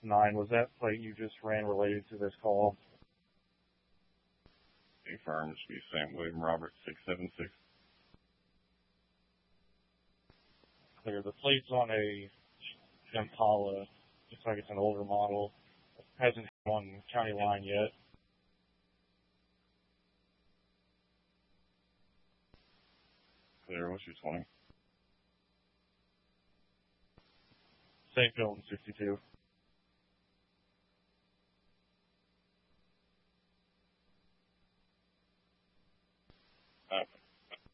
9, was that plate you just ran related to this call? Confirmed to be St. William Robert 676. Clear. The plate's on a Impala. Looks like it's an older model. Hasn't been on county line yet. Clear, what's your 20? St. Philip 62.